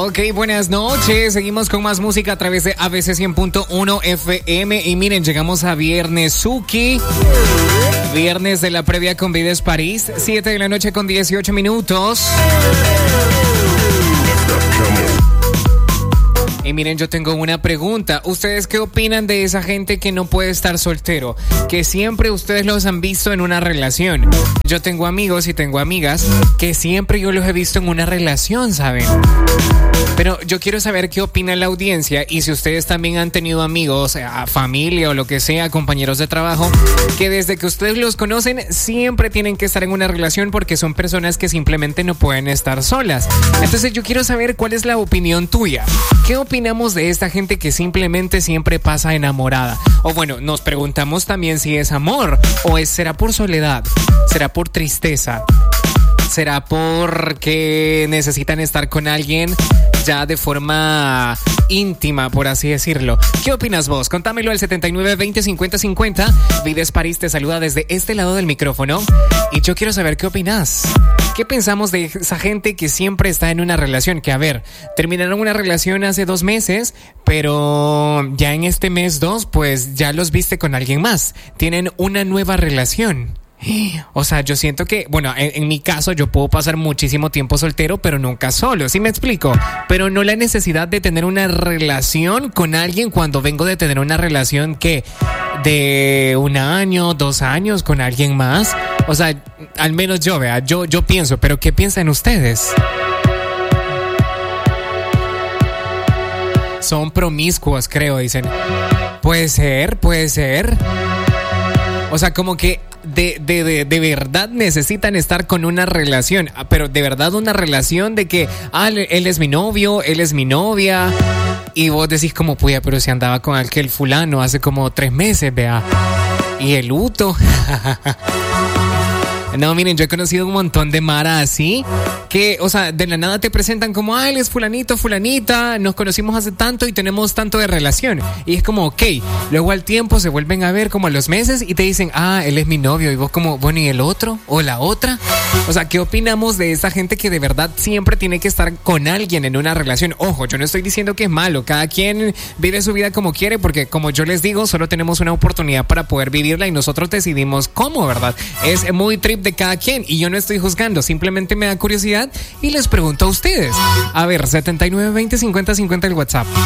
Ok, buenas noches. Seguimos con más música a través de ABC 100.1 FM. Y miren, llegamos a Viernes Suki. Viernes de la previa con Vides París. 7 de la noche con 18 minutos. Y miren, yo tengo una pregunta. ¿Ustedes qué opinan de esa gente que no puede estar soltero? Que siempre ustedes los han visto en una relación. Yo tengo amigos y tengo amigas que siempre yo los he visto en una relación, ¿saben? Pero yo quiero saber qué opina la audiencia y si ustedes también han tenido amigos, familia o lo que sea, compañeros de trabajo, que desde que ustedes los conocen siempre tienen que estar en una relación porque son personas que simplemente no pueden estar solas. Entonces yo quiero saber cuál es la opinión tuya. ¿Qué opinamos de esta gente que simplemente siempre pasa enamorada? O bueno, nos preguntamos también si es amor o será por soledad, será por tristeza. ¿Será porque necesitan estar con alguien ya de forma íntima, por así decirlo? ¿Qué opinas vos? Contámelo al 79205050. Vides París te saluda desde este lado del micrófono y yo quiero saber qué opinas. ¿Qué pensamos de esa gente que siempre está en una relación? Que a ver, terminaron una relación hace 2 meses, pero ya en este mes 2, pues ya los viste con alguien más. Tienen una nueva relación. O sea, yo siento que, bueno, en mi caso yo puedo pasar muchísimo tiempo soltero, pero nunca solo, ¿sí me explico? Pero no la necesidad de tener una relación con alguien cuando vengo de tener una relación que de 1 año, 2 años con alguien más. O sea, al menos yo, vea, yo pienso, pero ¿qué piensan ustedes? Son promiscuos, creo, dicen. Puede ser. O sea, como que de verdad necesitan estar con una relación, pero de verdad una relación de que él es mi novio, él es mi novia, y vos decís como, puya, pero si andaba con aquel fulano hace como 3 meses, vea, y el luto. No, miren, yo he conocido un montón de mara así, que, o sea, de la nada te presentan como, él es fulanito, fulanita, nos conocimos hace tanto y tenemos tanto de relación. Y es como, ok, luego al tiempo se vuelven a ver como a los meses y te dicen, él es mi novio. Y vos como, bueno, ¿y el otro? ¿O la otra? O sea, ¿qué opinamos de esa gente que de verdad siempre tiene que estar con alguien en una relación? Ojo, yo no estoy diciendo que es malo, cada quien vive su vida como quiere, porque como yo les digo, solo tenemos una oportunidad para poder vivirla y nosotros decidimos cómo, ¿verdad? Es muy trip de cada quien y yo no estoy juzgando, simplemente me da curiosidad y les pregunto a ustedes. A ver, 79205050 el WhatsApp.